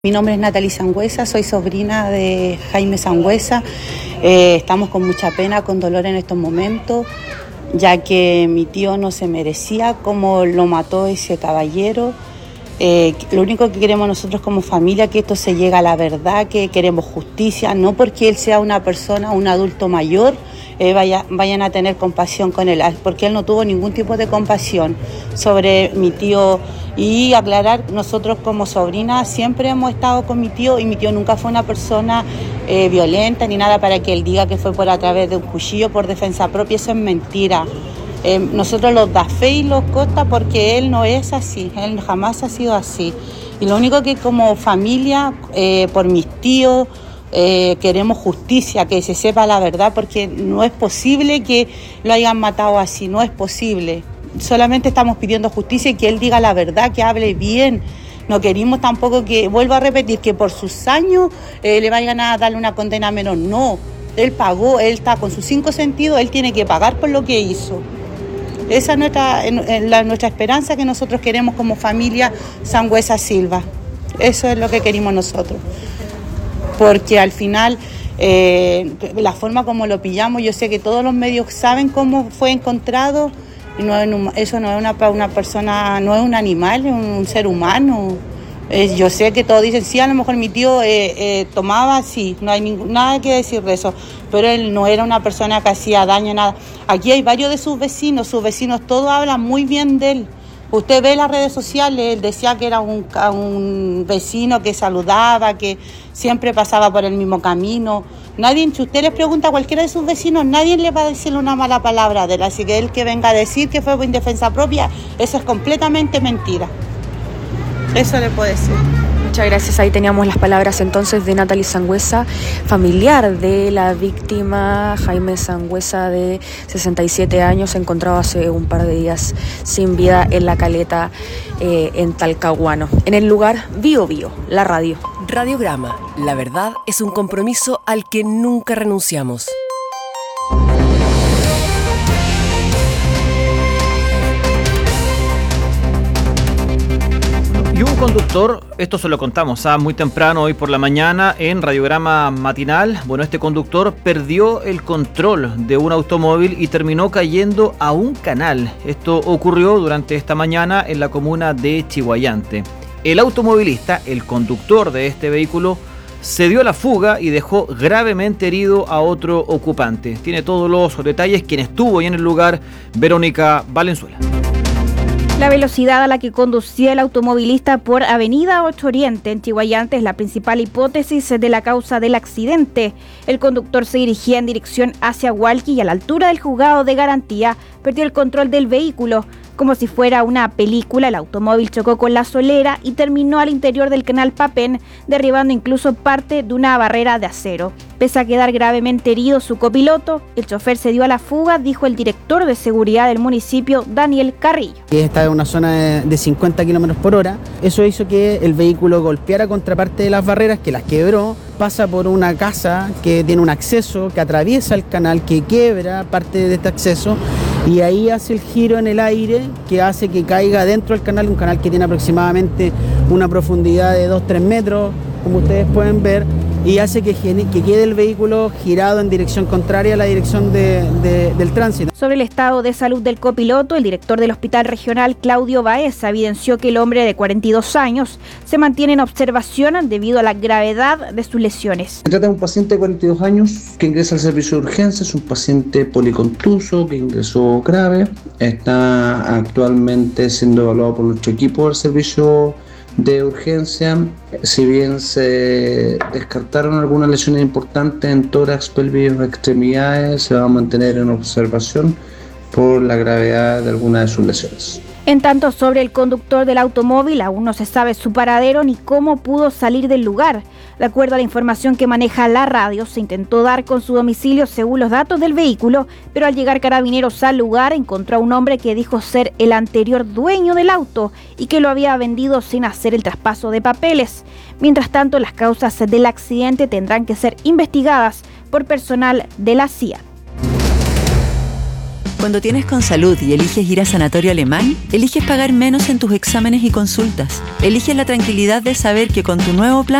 Mi nombre es Natalie Sangüesa, soy sobrina de Jaime Sangüesa. Estamos con mucha pena, con dolor en estos momentos, ya que mi tío no se merecía como lo mató ese caballero. Lo único que queremos nosotros como familia es que esto se llegue a la verdad, que queremos justicia, no porque él sea una persona, un adulto mayor, vayan a tener compasión con él, porque él no tuvo ningún tipo de compasión sobre mi tío. Y aclarar, nosotros como sobrina siempre hemos estado con mi tío y mi tío nunca fue una persona violenta ni nada para que él diga que fue por a través de un cuchillo por defensa propia, eso es mentira. Nosotros los da fe y los costa porque él no es así, él jamás ha sido así. Y lo único que como familia, por mis tíos, queremos justicia, que se sepa la verdad, porque no es posible que lo hayan matado así, no es posible. Solamente estamos pidiendo justicia y que él diga la verdad, que hable bien. No queremos tampoco que, vuelvo a repetir, que por sus años le vayan a darle una condena menor. No, él pagó, él está con sus 5 sentidos, él tiene que pagar por lo que hizo. Esa es nuestra esperanza que nosotros queremos como familia Sangüesa Silva. Eso es lo que queremos nosotros. Porque al final, la forma como lo pillamos, yo sé que todos los medios saben cómo fue encontrado. Eso no es una persona, no es un animal, es un ser humano. Yo sé que todos dicen, sí, a lo mejor mi tío tomaba, sí, no hay nada que decir de eso, pero él no era una persona que hacía daño, nada. Aquí hay varios de sus vecinos todos hablan muy bien de él. Usted ve las redes sociales, él decía que era un vecino que saludaba, que siempre pasaba por el mismo camino. Nadie, si usted les pregunta a cualquiera de sus vecinos, nadie le va a decir una mala palabra de él. Así que él que venga a decir que fue en defensa propia, eso es completamente mentira. Eso le puedo decir. Muchas gracias. Ahí teníamos las palabras entonces de Natalie Sangüesa, familiar de la víctima, Jaime Sangüesa, de 67 años, encontrado hace un par de días sin vida en La Caleta, en Talcahuano. En el lugar, Bio Bio, la radio. Radiograma, la verdad es un compromiso al que nunca renunciamos. Y un conductor, esto se lo contamos muy temprano hoy por la mañana en Radiograma Matinal. Bueno, este conductor perdió el control de un automóvil y terminó cayendo a un canal. Esto ocurrió durante esta mañana en la comuna de Chiguayante. El automovilista, el conductor de este vehículo, se dio a la fuga y dejó gravemente herido a otro ocupante. Tiene todos los detalles quien estuvo ahí en el lugar, Verónica Valenzuela. La velocidad a la que conducía el automovilista por Avenida 8 Oriente en Chiguayante es la principal hipótesis de la causa del accidente. El conductor se dirigía en dirección hacia Hualqui y a la altura del juzgado de garantía perdió el control del vehículo. Como si fuera una película, el automóvil chocó con la solera y terminó al interior del canal Papén, derribando incluso parte de una barrera de acero. Pese a quedar gravemente herido su copiloto, el chofer se dio a la fuga, dijo el director de seguridad del municipio, Daniel Carrillo. Está en una zona de 50 km por hora. Eso hizo que el vehículo golpeara contra parte de las barreras, que las quebró, pasa por una casa que tiene un acceso, que atraviesa el canal, que quiebra parte de este acceso, y ahí hace el giro en el aire que hace que caiga dentro del canal, un canal que tiene aproximadamente una profundidad de 2-3 metros, como ustedes pueden ver, y hace que quede el vehículo girado en dirección contraria a la dirección del tránsito. Sobre el estado de salud del copiloto, el director del Hospital Regional, Claudio Baeza, evidenció que el hombre de 42 años se mantiene en observación debido a la gravedad de sus lesiones. Se trata de un paciente de 42 años que ingresa al servicio de urgencia, es un paciente policontuso que ingresó grave, está actualmente siendo evaluado por nuestro equipo del servicio de urgencia. Si bien se descartaron algunas lesiones importantes en tórax, pelvis o extremidades, se va a mantener en observación por la gravedad de algunas de sus lesiones. En tanto, sobre el conductor del automóvil, aún no se sabe su paradero ni cómo pudo salir del lugar. De acuerdo a la información que maneja la radio, se intentó dar con su domicilio según los datos del vehículo, pero al llegar Carabineros al lugar encontró a un hombre que dijo ser el anterior dueño del auto y que lo había vendido sin hacer el traspaso de papeles. Mientras tanto, las causas del accidente tendrán que ser investigadas por personal de la CIA. Cuando tienes Consalud y eliges ir a Sanatorio Alemán, eliges pagar menos en tus exámenes y consultas. Eliges la tranquilidad de saber que con tu nuevo plan